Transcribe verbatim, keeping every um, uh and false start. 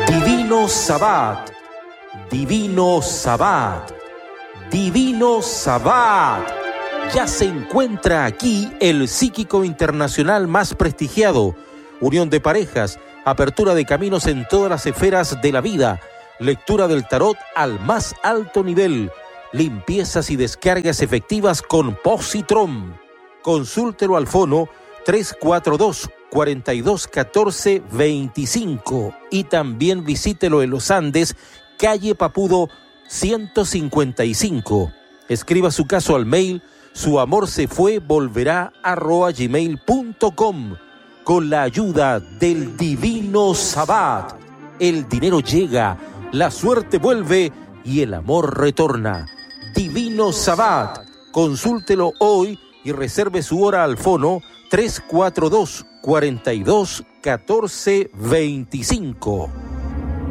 Divino Sabbat, Divino Sabbat, Divino Sabbat. Ya se encuentra aquí el psíquico internacional más prestigiado. Unión de parejas, apertura de caminos en todas las esferas de la vida, lectura del tarot al más alto nivel, limpiezas y descargas efectivas con Positron. Consúltelo al fono tres cuatro dos, cuatro dos uno cuatro, dos cinco y también visítelo en Los Andes, calle Papudo ciento cincuenta y cinco. Escriba su caso al mail su amor se fue volverá arroba gmail punto com. Con la ayuda del Divino Sabbat, el dinero llega, la suerte vuelve y el amor retorna. Divino Sabbat, consúltelo hoy y reserve su hora al fono tres cuatro dos, cuatro dos uno cuatro, dos cinco.